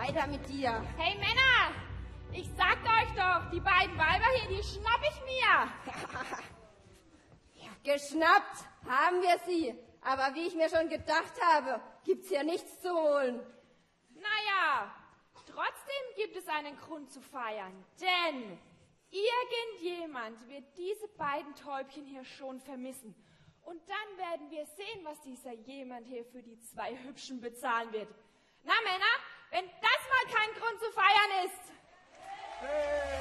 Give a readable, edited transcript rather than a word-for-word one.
weiter mit dir. Hey Männer, ich sagte euch doch, die beiden Weiber hier, die schnapp ich mir. Ja, geschnappt haben wir sie. Aber wie ich mir schon gedacht habe, gibt's hier nichts zu holen. Naja, trotzdem gibt es einen Grund zu feiern. Denn irgendjemand wird diese beiden Täubchen hier schon vermissen. Und dann werden wir sehen, was dieser jemand hier für die zwei Hübschen bezahlen wird. Na Männer, wenn das mal kein Grund zu feiern ist.